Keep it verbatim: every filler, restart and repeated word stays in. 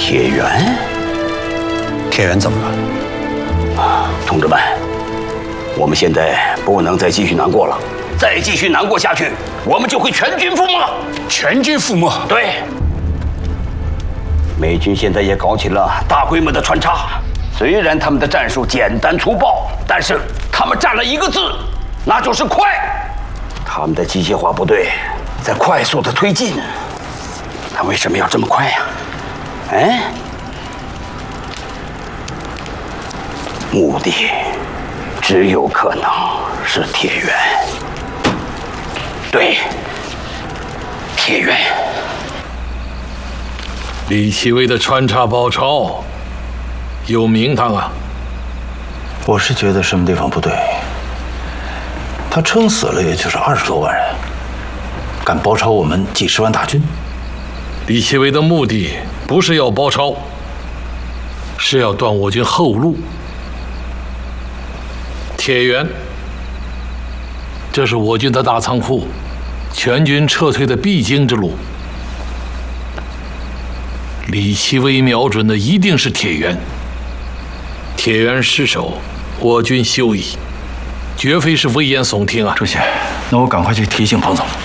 铁原， 铁原怎么了？ 啊，同志们，我们现在不能再继续难过了，再继续难过下去，我们就会全军覆没。 全军覆没？ 对。美军现在也搞起了大规模的穿插，虽然他们的战术简单粗暴，但是他们占了一个字，那就是快。他们的机械化部队在快速的推进，他为什么要这么快呀？哎，目的只有可能是铁原。对，铁原。 李奇微的穿插包抄有名堂啊！ 我是觉得什么地方不对？他撑死了也就是二十多万人，敢包抄我们几十万大军。 李奇微的目的不是要包抄，是要断我军后路。铁原，这是我军的大仓库，全军撤退的必经之路。李奇微瞄准的一定是铁原。铁原失守，我军休矣，绝非是危言耸听啊！ 主席，那我赶快去提醒彭总。